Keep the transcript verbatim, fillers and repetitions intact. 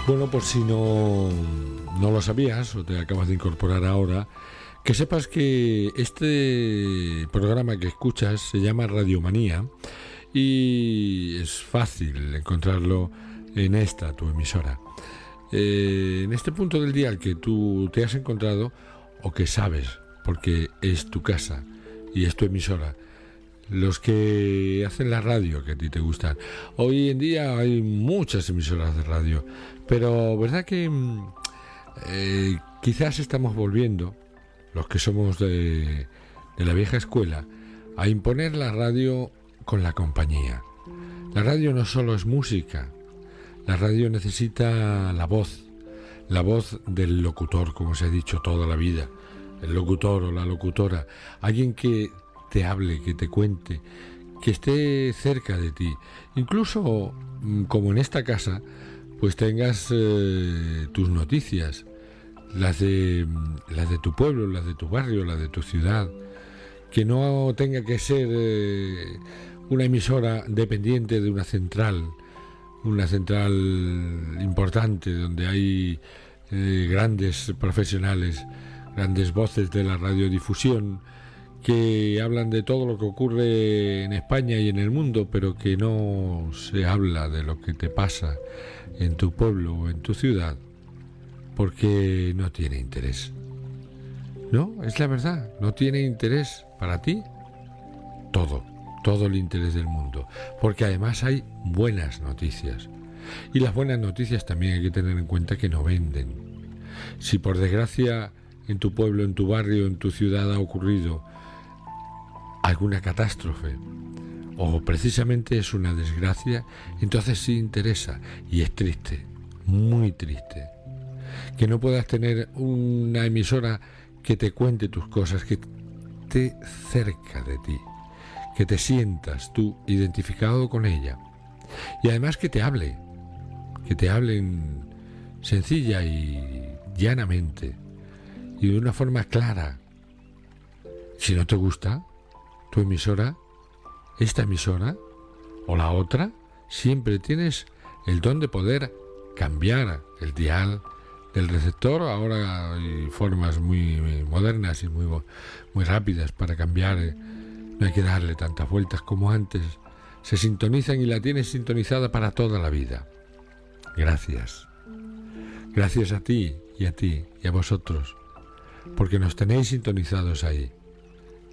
Bueno, por si no, no lo sabías o te acabas de incorporar ahora, que sepas que este programa que escuchas se llama Radiomanía y es fácil encontrarlo en esta, tu emisora. Eh, en este punto del día al que tú te has encontrado o que sabes, porque es tu casa y es tu emisora, los que hacen la radio que a ti te gustan. Hoy en día hay muchas emisoras de radio, pero verdad que eh, quizás estamos volviendo, los que somos de, de la vieja escuela, a imponer la radio con la compañía. La radio no solo es música, la radio necesita la voz, la voz del locutor, como se ha dicho toda la vida, el locutor o la locutora, alguien que te hable, que te cuente, que esté cerca de ti. Incluso, como en esta casa, pues tengas eh, tus noticias, las de, las de tu pueblo, las de tu barrio, las de tu ciudad, que no tenga que ser eh, una emisora dependiente de una central, una central importante donde hay eh, grandes profesionales, grandes voces de la radiodifusión, que hablan de todo lo que ocurre en España y en el mundo, pero que no se habla de lo que te pasa en tu pueblo o en tu ciudad, porque no tiene interés. No, es la verdad, no tiene interés para ti todo, todo el interés del mundo, porque además hay buenas noticias. Y las buenas noticias también hay que tener en cuenta que no venden. Si por desgracia en tu pueblo, en tu barrio, en tu ciudad ha ocurrido alguna catástrofe o precisamente es una desgracia, entonces sí interesa y es triste, muy triste, que no puedas tener una emisora que te cuente tus cosas, que esté cerca de ti, que te sientas tú identificado con ella y además que te hable, que te hablen sencilla y llanamente y de una forma clara. Si no te gusta tu emisora, esta emisora o la otra, siempre tienes el don de poder cambiar el dial del receptor. Ahora hay formas muy, muy modernas y muy, muy rápidas para cambiar, no hay que darle tantas vueltas como antes. Se sintonizan y la tienes sintonizada para toda la vida. Gracias. Gracias a ti y a ti y a vosotros, porque nos tenéis sintonizados ahí.